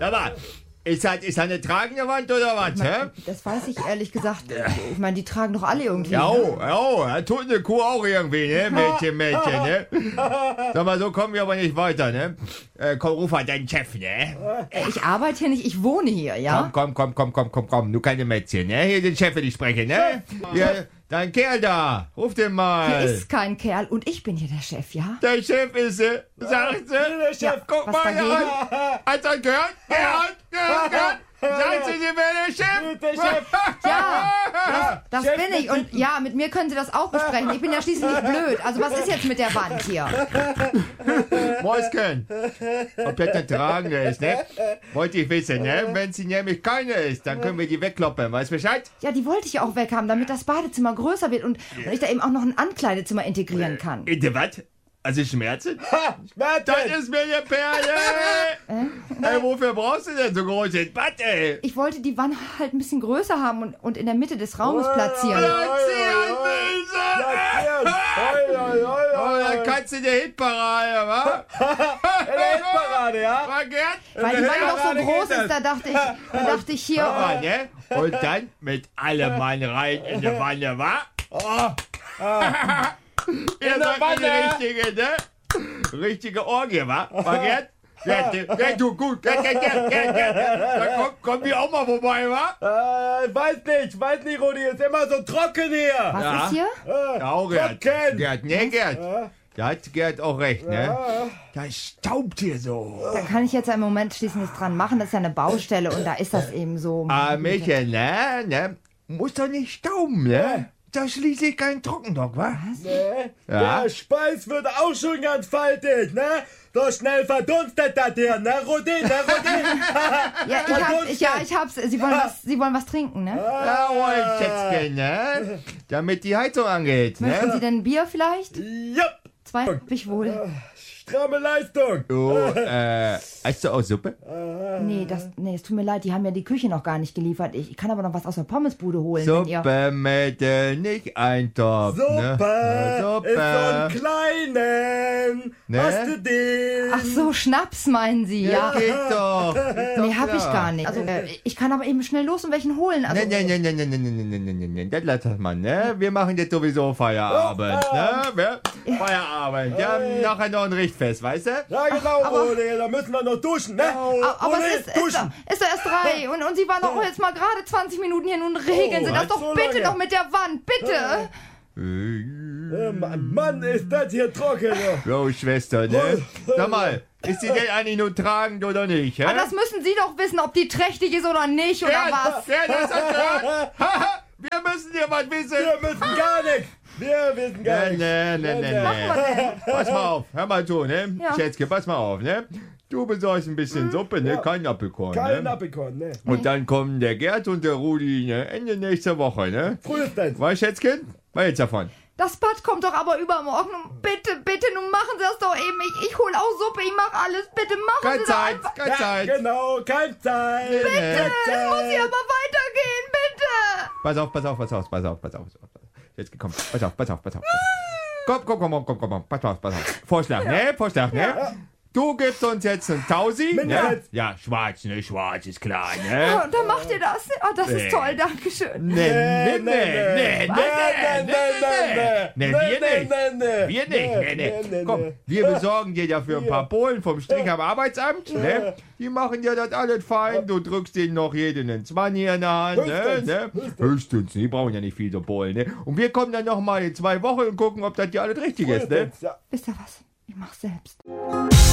Hör mal, ist das eine tragende Wand oder was, hä? Das weiß ich ehrlich gesagt. Ich meine, die tragen doch alle irgendwie. Ja, tut eine Kuh auch irgendwie, ne? Mädchen, ne? Sag mal, so kommen wir aber nicht weiter, ne? Komm, ruf mal deinen Chef, ne? Ich arbeite hier nicht, ich wohne hier, ja? Komm, du keine Mädchen, ne? Hier den Chef will ich sprechen, ne? Hier, dein Kerl da, ruf den mal. Hier ist kein Kerl und ich bin hier der Chef, ja? Der Chef ist sie, sagt sie. Der Chef, Ja, Guck was mal dagegen? hier an. Hat er gehört? Gehört? Sagt sie, sie wäre der Chef? Der Chef. Ja, das Chef, bin ich. Und ja, mit mir können Sie das auch besprechen. Ich bin ja schließlich nicht blöd. Also was ist jetzt mit der Wand hier? Mäuschen, ob das eine tragende ist, ne? Wollte ich wissen, ne? Wenn sie nämlich keine ist, dann können wir die wegkloppen, weißt du Bescheid? Ja, die wollte ich ja auch weghaben, damit das Badezimmer größer wird und ich da eben auch noch ein Ankleidezimmer integrieren kann. Bitte was? Also Schmerzen? Schmerzen. Das ist mir eine Perle! Ey, wofür brauchst du denn so großes Bad, ey? Ich wollte die Wand halt ein bisschen größer haben und in der Mitte des Raumes platzieren. Oh, dann kannst du die Hitparade, wa? Hitparade, ja? War Gerd? Weil die Wand doch so groß ist, da dachte ich hier... Ja, ne? Und dann mit allem Mann rein in die Wanne, wa? Ihr seid die richtige, ne? Richtige Orgie, wa? War Gerd? Gerd, du, gut. Gerd. Da kommen die auch mal vorbei, wa? Weiß nicht, Rudi, ist immer so trocken hier. Was ist hier? Ja, auch Gerd. Trocken. Gerd. Da hat Gerd auch recht, ne? Da staubt hier so. Da kann ich jetzt im Moment schließlich nichts dran machen. Das ist ja eine Baustelle und da ist das eben so. Mädchen, ne? Muss doch nicht stauben, ne? Da schließlich kein Trockendock, wa? Ja. Der Speis wird auch schon ganz faltig, ne? So schnell verdunstet das hier, ne, Rudi? Ich hab's. Sie wollen was trinken, ne? Jawohl, Schätzchen, ne? Damit die Heizung angeht, Möchten ne? Sie denn Bier vielleicht? Jupp. 2 hab ich wohl. Stramme Leistung. Du, hast du auch Suppe? Nee, es tut mir leid, die haben ja die Küche noch gar nicht geliefert. Ich kann aber noch was aus der Pommesbude holen, wenn ihr... Suppe, Mädel, nicht Eintopf, ne? Suppe ist so einen kleinen. Ne? Hast du den? Ach so, Schnaps meinen Sie, ja? Geht doch. Nee, hab ich gar nicht. Also, ich kann aber eben schnell los und welchen holen. Also, Nee, das lass das mal, ne? Wir machen jetzt sowieso Feierabend, ne? Feierabend. Wir haben nachher noch ein Richtfest, weißt du? Ja, genau, Rudi, da müssen wir noch duschen, ne? aber Rudi, es ist doch erst 3 und Sie waren doch jetzt mal gerade 20 Minuten hier. Nun regeln Sie das doch so bitte lange. noch mit der Wand, bitte. Mann, ist das hier trocken. Jo, Schwester, ne? Sag mal, ist die denn eigentlich nur tragend oder nicht, hä? Aber das müssen Sie doch wissen, ob die trächtig ist oder nicht, oder was? Das hat gehört. Wir müssen dir was wissen. Wir wissen gar nichts. Wir wissen gar nichts. Nee. Pass mal auf, hör mal zu, ne? Ja. Schätzke, pass mal auf, ne? Du besorgst ein bisschen Suppe, ne? Kein Apfelkorn, Kein ne? Apfelkorn, ne? Und dann kommen der Gerd und der Rudi, ne? Ende nächster Woche, ne? Frühestens. Weißt du, Schätzchen? Was jetzt davon? Das Bad kommt doch aber übermorgen. Und bitte, nun machen Sie das doch eben. Ich hol auch Suppe, ich mach alles. Bitte machen Keine Sie das Zeit, einfach. keine Ja, Zeit. genau, keine Zeit. Bitte. Es muss hier aber weitergehen, bitte. Pass auf. Jetzt komm, pass auf. Komm. Pass auf. Vorschlag, ne? Du gibst uns jetzt einen Tausi, ne? Mindestens. Ja, schwarz ist klar, ne? Ja, und dann macht ihr das. Oh, das ist toll, danke schön. Nee, wir nicht. Komm, wir besorgen dir dafür ein paar Polen vom Strich am Arbeitsamt, ne? Die machen dir das alles fein, du drückst denen noch jeden einen 20 in der Hand, ne? Höchstens, die brauchen ja nicht viel so Polen, ne? Und wir kommen dann noch mal in 2 Wochen und gucken, ob das hier alles richtig ist, ne? Ja. Wisst ihr was? Ich mach's selbst.